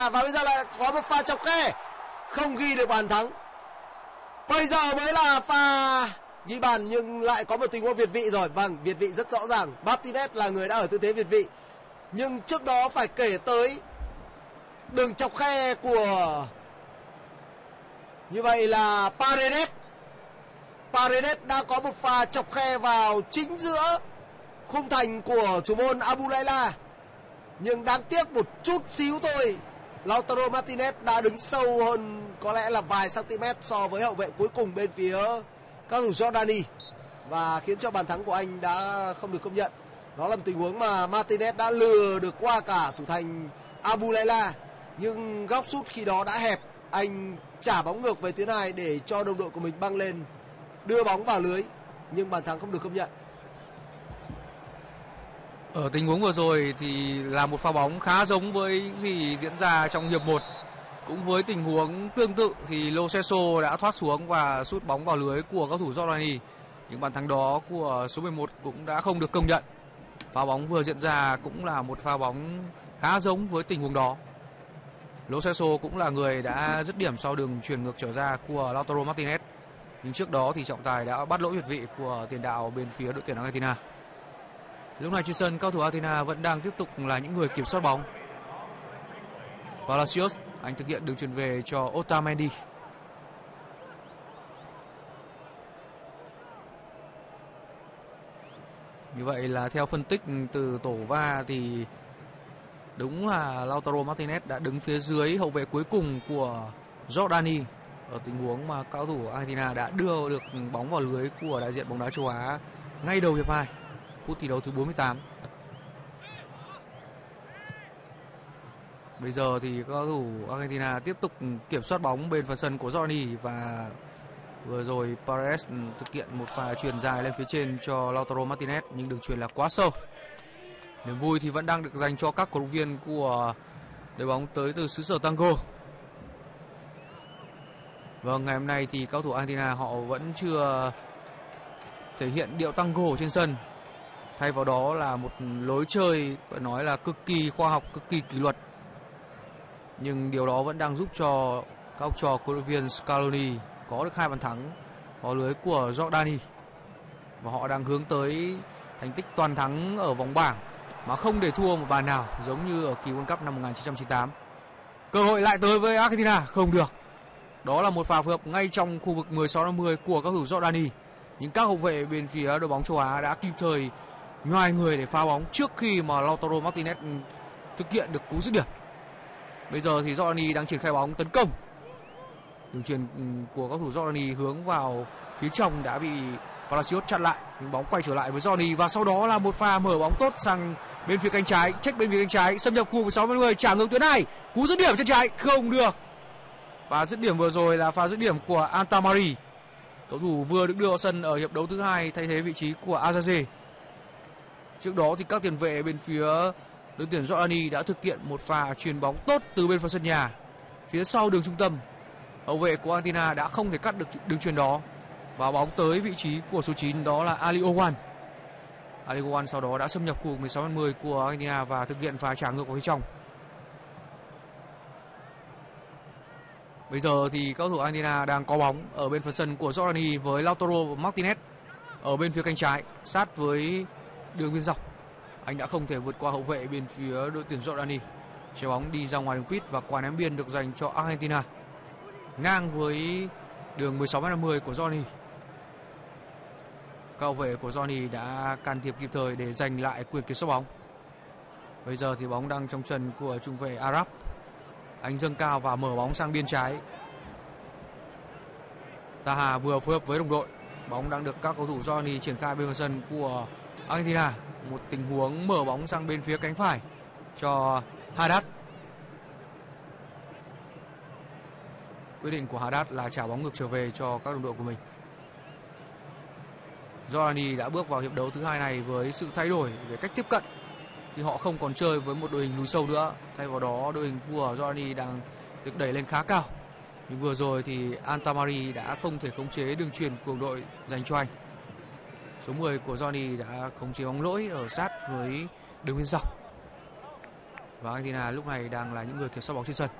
Và bây giờ lại có một pha chọc khe, không ghi được bàn thắng. Bây giờ mới là pha ghi bàn nhưng lại có một tình huống việt vị rồi. Vâng, việt vị rất rõ ràng. Martinez là người đã ở tư thế việt vị. Nhưng trước đó phải kể tới đường chọc khe của, như vậy là Paredes. Paredes đã có một pha chọc khe vào chính giữa khung thành của thủ môn Abu Layla. Nhưng đáng tiếc một chút xíu thôi, Lautaro Martinez đã đứng sâu hơn có lẽ là vài cm so với hậu vệ cuối cùng bên phía các thủ Jordani, và khiến cho bàn thắng của anh đã không được công nhận. Đó là một tình huống mà Martinez đã lừa được qua cả thủ thành Abu Layla, nhưng góc sút khi đó đã hẹp. Anh trả bóng ngược về tuyến 2 để cho đồng đội của mình băng lên đưa bóng vào lưới, nhưng bàn thắng không được công nhận. Ở tình huống vừa rồi thì là một pha bóng khá giống với những gì diễn ra trong hiệp 1. Cũng với tình huống tương tự thì Lo Celso đã thoát xuống và sút bóng vào lưới của các thủ Jordani. Những bàn thắng đó của số 11 cũng đã không được công nhận. Pha bóng vừa diễn ra cũng là một pha bóng khá giống với tình huống đó. Lo Celso cũng là người đã dứt điểm sau đường chuyền ngược trở ra của Lautaro Martinez. Nhưng trước đó thì trọng tài đã bắt lỗi việt vị của tiền đạo bên phía đội tuyển Argentina. Lúc này trên sân, cầu thủ Argentina vẫn đang tiếp tục là những người kiểm soát bóng. Palacios, anh thực hiện đường chuyền về cho Otamendi. Như vậy là theo phân tích từ tổ VAR thì đúng là Lautaro Martinez đã đứng phía dưới hậu vệ cuối cùng của Jordani ở tình huống mà cầu thủ Argentina đã đưa được bóng vào lưới của đại diện bóng đá châu Á ngay đầu hiệp 2, phút thi đấu thứ 48. Bây giờ thì cầu thủ Argentina tiếp tục kiểm soát bóng bên phần sân của Jordani, và vừa rồi Paredes thực hiện một pha chuyền dài lên phía trên cho Lautaro Martinez, nhưng đường chuyền là quá sâu. Niềm vui thì vẫn đang được dành cho các cổ động viên của đội bóng tới từ xứ sở tango. Vâng, ngày hôm nay thì cầu thủ Argentina họ vẫn chưa thể hiện điệu tango trên sân. Thay vào đó là một lối chơi phải nói là cực kỳ khoa học, cực kỳ kỷ luật. Nhưng điều đó vẫn đang giúp cho các học trò của đội viên Scaloni có được 2 bàn thắng vào lưới của Jordani. Và họ đang hướng tới thành tích toàn thắng ở vòng bảng mà không để thua một bàn nào, giống như ở kỳ World Cup năm 1998. Cơ hội lại tới với Argentina, không được. Đó là một pha phối hợp ngay trong khu vực 16-50 của các thủ Jordani. Nhưng các hậu vệ bên phía đội bóng châu Á đã kịp thời nhoài người để phá bóng trước khi mà Lautaro Martinez thực hiện được cú dứt điểm. Bây giờ thì Jordani đang triển khai bóng tấn công. Đường chuyền của các thủ Jordani hướng vào phía trong đã bị Palacios chặn lại, nhưng bóng quay trở lại với Jordani, và sau đó là một pha mở bóng tốt sang bên phía cánh trái, check bên phía cánh trái, xâm nhập khu 16-50, trả ngược tuyến 2, cú dứt điểm chân trái không được. Và dứt điểm vừa rồi là pha dứt điểm của Antamari, cầu thủ vừa được đưa vào sân ở hiệp đấu thứ 2 thay thế vị trí của Azaze. Trước đó thì các tiền vệ bên phía đội tuyển Jordani đã thực hiện một pha chuyền bóng tốt từ bên phần sân nhà, phía sau đường trung tâm. Hậu vệ của Argentina đã không thể cắt được đường chuyền đó, và bóng tới vị trí của số 9, đó là Ali Owan. Ali Owan sau đó đã xâm nhập khu 16-10 của Argentina và thực hiện pha trả ngược vào phía trong. Bây giờ thì cầu thủ Argentina đang có bóng ở bên phần sân của Jordani với Lautaro Martinez ở bên phía cánh trái, sát với đường biên dọc. Anh đã không thể vượt qua hậu vệ bên phía đội tuyển Jordani. Trái bóng đi ra ngoài đường pit và quả ném biên được dành cho Argentina, ngang với đường 16-50 của Jordani. Các hậu vệ của Jordani đã can thiệp kịp thời để giành lại quyền kiểm soát bóng. Bây giờ thì bóng đang trong chân của trung vệ Arab. Anh dâng cao và mở bóng sang biên trái. Taha vừa phối hợp với đồng đội. Bóng đang được các cầu thủ Jordani triển khai bên sân của Argentina. Một tình huống mở bóng sang bên phía cánh phải cho Haddad. Quyết định của Haddad là trả bóng ngược trở về cho các đồng đội của mình. Jordani đã bước vào hiệp đấu thứ 2 này với sự thay đổi về cách tiếp cận, thì họ không còn chơi với một đội hình lùi sâu nữa. Thay vào đó đội hình của Jordani đang được đẩy lên khá cao. Nhưng vừa rồi thì Antamari đã không thể khống chế đường chuyền của đội dành cho anh. Số 10 của Jordani đã khống chế bóng lỗi ở sát với đường biên dọc. Và Argentina lúc này đang là những người kiểm soát bóng trên sân.